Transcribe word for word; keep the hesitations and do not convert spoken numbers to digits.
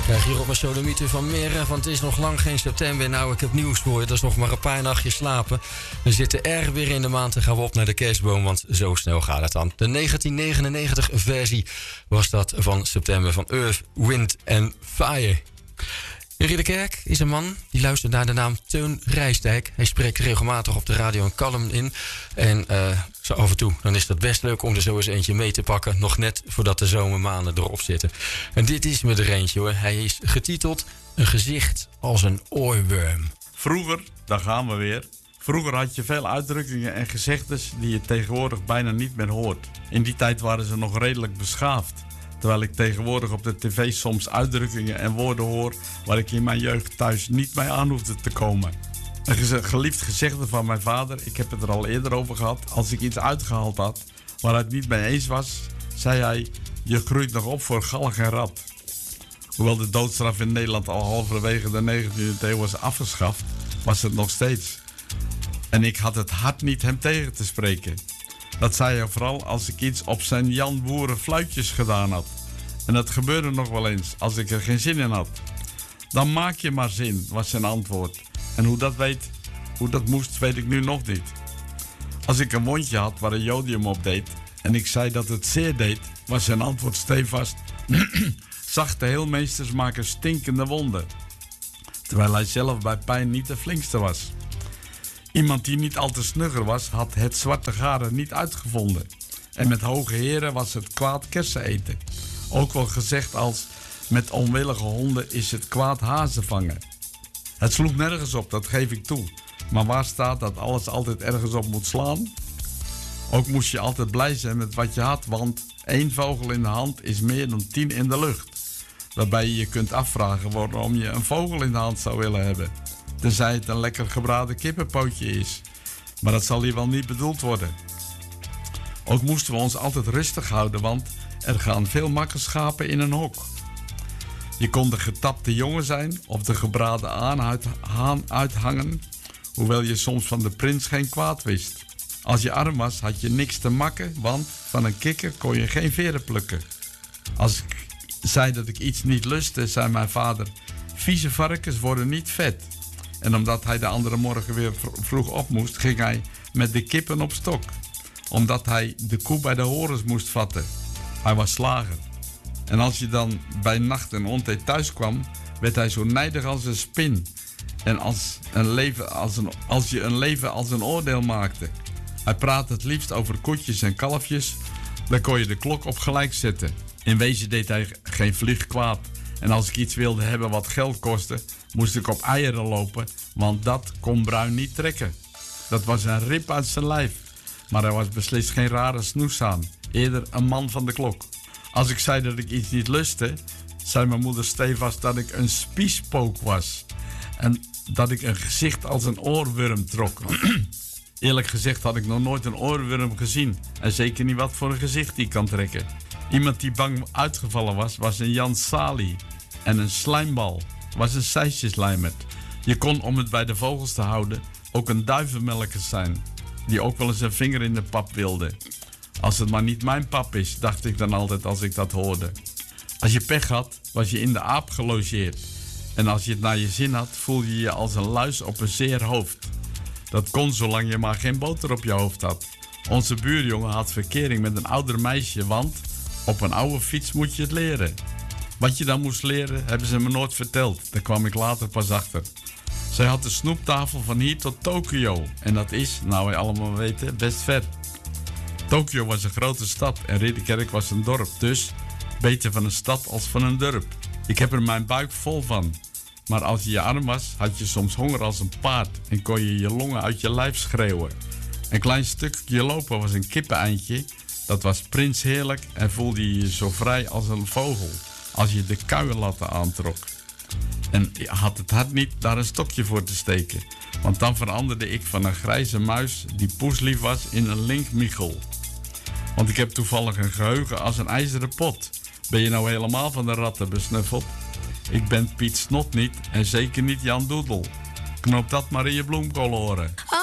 Krijg hier op een sodemieter van Meren, want het is nog lang geen september. Nou, ik heb nieuws voor je. Dat is nog maar een paar nachtjes slapen. We zitten erg weer in de maand en gaan we op naar de kerstboom, want zo snel gaat het dan. De negentien negenennegentig versie was dat van september van Earth, Wind and Fire. Henri de Kerk is een man die luistert naar de naam Teun Rijsdijk. Hij spreekt regelmatig op de radio een column in. En uh, zo af en toe dan is dat best leuk om er zo eens eentje mee te pakken. Nog net voordat de zomermaanden erop zitten. En dit is me er eentje hoor. Hij is getiteld Een gezicht als een oorworm. Vroeger, daar gaan we weer. Vroeger had je veel uitdrukkingen en gezegdes die je tegenwoordig bijna niet meer hoort. In die tijd waren ze nog redelijk beschaafd. Terwijl ik tegenwoordig op de tv soms uitdrukkingen en woorden hoor waar ik in mijn jeugd thuis niet mee aan hoefde te komen. Een geliefd gezegde van mijn vader, ik heb het er al eerder over gehad. Als ik iets uitgehaald had waar hij het niet mee eens was, zei hij: je groeit nog op voor galg en rat. Hoewel de doodstraf in Nederland al halverwege de negentiende eeuw was afgeschaft, was het nog steeds. En ik had het hart niet hem tegen te spreken. Dat zei hij vooral als ik iets op zijn Jan Boeren fluitjes gedaan had. En dat gebeurde nog wel eens als ik er geen zin in had. Dan maak je maar zin, was zijn antwoord. En hoe dat weet, hoe dat moest, weet ik nu nog niet. Als ik een wondje had waar een jodium op deed en ik zei dat het zeer deed, was zijn antwoord stevast: zachte heelmeesters maken stinkende wonden. Terwijl hij zelf bij pijn niet de flinkste was. Iemand die niet al te snugger was, had het zwarte garen niet uitgevonden. En met hoge heren was het kwaad kersen eten. Ook wel gezegd als: met onwillige honden is het kwaad hazen vangen. Het sloeg nergens op, dat geef ik toe. Maar waar staat dat alles altijd ergens op moet slaan? Ook moest je altijd blij zijn met wat je had, want één vogel in de hand is meer dan tien in de lucht. Waarbij je je kunt afvragen waarom je een vogel in de hand zou willen hebben. Tenzij het een lekker gebraden kippenpootje is. Maar dat zal hier wel niet bedoeld worden. Ook moesten we ons altijd rustig houden, want er gaan veel makkenschapen in een hok. Je kon de getapte jongen zijn of de gebraden haan uithangen, hoewel je soms van de prins geen kwaad wist. Als je arm was, had je niks te makken, want van een kikker kon je geen veren plukken. Als ik zei dat ik iets niet lustte, zei mijn vader: vieze varkens worden niet vet. En omdat hij de andere morgen weer vroeg op moest, ging hij met de kippen op stok. Omdat hij de koe bij de horens moest vatten. Hij was slager. En als je dan bij nacht en ontijd thuis kwam, werd hij zo nijdig als een spin. En als, een leven als, een, als je een leven als een oordeel maakte. Hij praatte het liefst over koetjes en kalfjes. Dan kon je de klok op gelijk zetten. In wezen deed hij geen vlieg kwaad. En als ik iets wilde hebben wat geld kostte, moest ik op eieren lopen, want dat kon Bruin niet trekken. Dat was een rib uit zijn lijf. Maar hij was beslist geen rare snoeshaan. Eerder een man van de klok. Als ik zei dat ik iets niet lustte, zei mijn moeder stevast dat ik een spiespook was. En dat ik een gezicht als een oorworm trok. Eerlijk gezegd had ik nog nooit een oorworm gezien. En zeker niet wat voor een gezicht die kan trekken. Iemand die bang uitgevallen was, was een Jan Salie. En een slijmbal was een sijsjeslijmert. Je kon, om het bij de vogels te houden, ook een duivenmelker zijn. Die ook wel eens een vinger in de pap wilde. Als het maar niet mijn pap is, dacht ik dan altijd als ik dat hoorde. Als je pech had, was je in de aap gelogeerd. En als je het naar je zin had, voelde je je als een luis op een zeer hoofd. Dat kon zolang je maar geen boter op je hoofd had. Onze buurjongen had verkering met een ouder meisje, want op een oude fiets moet je het leren. Wat je dan moest leren, hebben ze me nooit verteld. Daar kwam ik later pas achter. Zij had de snoeptafel van hier tot Tokio. En dat is, nou wij allemaal weten, best ver. Tokio was een grote stad en Ridderkerk was een dorp. Dus beter van een stad als van een dorp. Ik heb er mijn buik vol van. Maar als je je arm was, had je soms honger als een paard. En kon je je longen uit je lijf schreeuwen. Een klein stukje lopen was een kippeneindje. Dat was prinsheerlijk en voelde je je zo vrij als een vogel. Als je de kuienlatten aantrok. En je had het hart niet daar een stokje voor te steken. Want dan veranderde ik van een grijze muis die poeslief was in een linkmichel. Want ik heb toevallig een geheugen als een ijzeren pot. Ben je nou helemaal van de ratten besnuffeld? Ik ben Piet Snot niet en zeker niet Jan Doedel. Knoop dat maar in je bloemkooloren.